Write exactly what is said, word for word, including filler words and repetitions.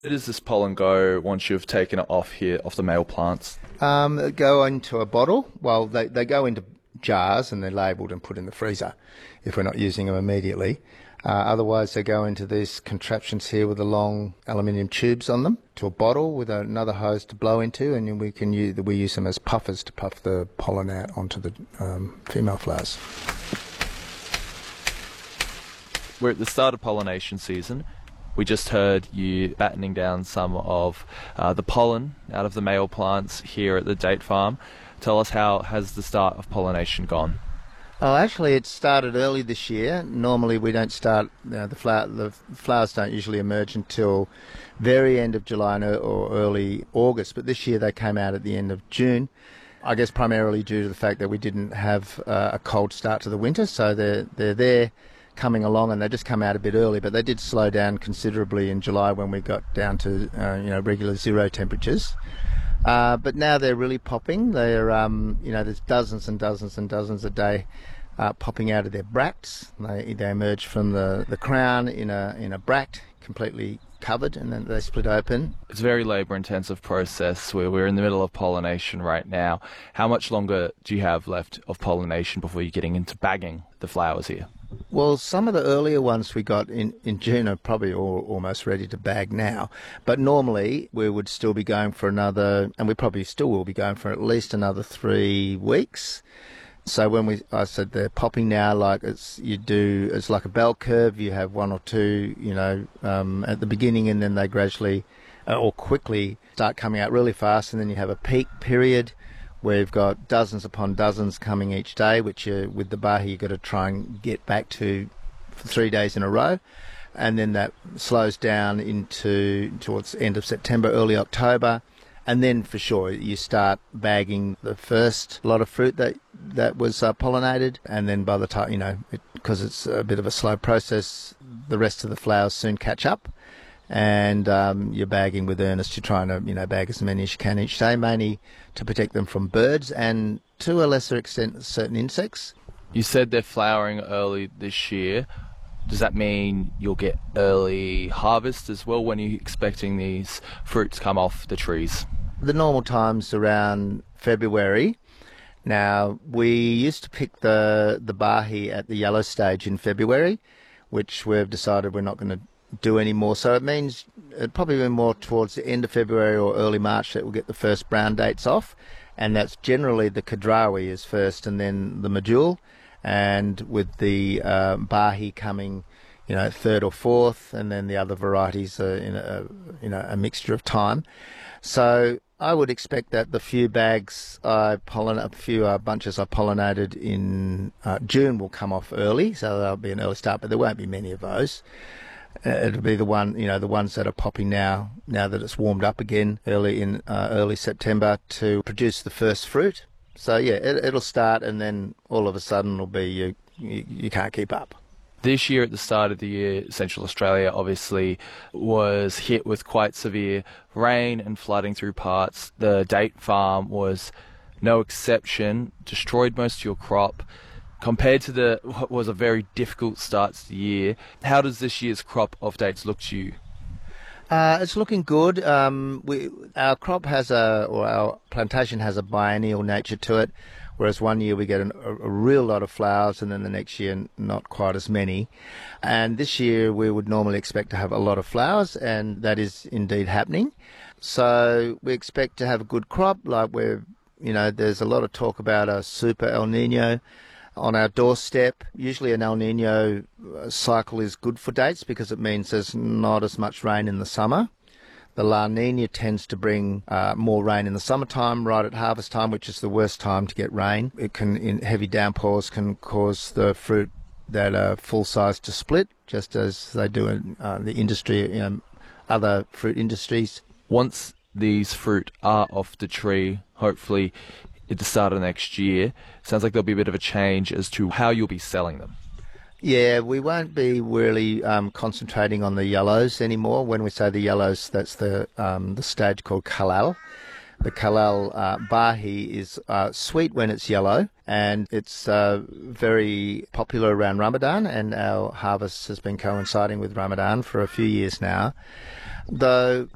Where does this pollen go once you've taken it off here, off the male plants? Um, they go into a bottle. Well, they, they go into jars and they're labelled and put in the freezer if we're not using them immediately. Uh, otherwise, they go into these contraptions here with the long aluminium tubes on them to a bottle with another hose to blow into, and we can use we use them as puffers to puff the pollen out onto the um, female flowers. We're at the start of pollination season. We just heard you battening down some of uh, the pollen out of the male plants here at the date farm. Tell us, how has the start of pollination gone? Oh, actually, it started early this year. Normally, we don't start. You know, the, flower, the flowers don't usually emerge until very end of July or early August. But this year, they came out at the end of June. I guess primarily due to the fact that we didn't have uh, a cold start to the winter, so they're they're there, coming along, and they just come out a bit early. But they did slow down considerably in July when we got down to uh, you know regular zero temperatures. Uh, but now they're really popping. They're, um, you know, there's dozens and dozens and dozens a day uh, popping out of their bracts. They, they emerge from the, the crown in a in a bract, completely covered, and then they split open. It's a very labour-intensive process. We're, we're in the middle of pollination right now. How much longer do you have left of pollination before you're getting into bagging the flowers here? Well, some of the earlier ones we got in, in June are probably all, almost ready to bag now. But normally we would still be going for another, and we probably still will be going for at least another three weeks. So when we, I said they're popping now, like it's you do, it's like a bell curve. You have one or two, you know, um, at the beginning, and then they gradually uh, or quickly start coming out really fast, and then you have a peak period. We've got dozens upon dozens coming each day, which uh, with the Bahi you've got to try and get back to for three days in a row. And then that slows down into towards the end of September, early October. And then for sure you start bagging the first lot of fruit that, that was uh, pollinated. And then by the time, you know, because it, it's a bit of a slow process, the rest of the flowers soon catch up. And um, you're bagging with earnest. You're trying to, you know, bag as many as you can each day, mainly to protect them from birds and, to a lesser extent, certain insects. You said they're flowering early this year. Does that mean you'll get early harvest as well? When are you expecting these fruits come off the trees? The normal time's around February. Now, we used to pick the, the Bahi at the yellow stage in February, which we've decided we're not going to do anymore. So it means it'd probably be more towards the end of February or early March that we'll get the first brown dates off. And that's generally the Kadrawi is first and then the Medjool. And with the uh, Bahi coming, you know, third or fourth, and then the other varieties are in a, you know, a mixture of time. So I would expect that the few bags I pollinate, a few uh, bunches I pollinated in uh, June will come off early, so there'll be an early start, but there won't be many of those. Uh, it'll be the one, you know, the ones that are popping now, now that it's warmed up again early in uh, early September to produce the first fruit. So yeah, it, it'll start, and then all of a sudden it'll be you, you, you can't keep up. This year, at the start of the year, Central Australia obviously was hit with quite severe rain and flooding through parts. The date farm was no exception, destroyed most of your crop. Compared to the what was a very difficult start to the year, how does this year's crop of dates look to you? Uh, it's looking good. Um, we, our crop has a, or our plantation has a biennial nature to it, whereas one year we get an, a, a real lot of flowers, and then the next year not quite as many. And this year we would normally expect to have a lot of flowers, and that is indeed happening. So we expect to have a good crop. Like we're, you know, there's a lot of talk about a super El Nino on our doorstep. Usually an El Nino cycle is good for dates because it means there's not as much rain in the summer. The La Nina tends to bring uh, more rain in the summertime, right at harvest time, which is the worst time to get rain. It can, in heavy downpours, can cause the fruit that are full size to split, just as they do in uh, the industry, you know, other fruit industries. Once these fruit are off the tree, hopefully at the start of next year, sounds like there'll be a bit of a change as to how you'll be selling them. Yeah, we won't be really um, concentrating on the yellows anymore. When we say the yellows, that's the um, the stage called Kalal. The Kalal uh, Bahi is uh, sweet when it's yellow, and it's uh, very popular around Ramadan, and our harvest has been coinciding with Ramadan for a few years now. Though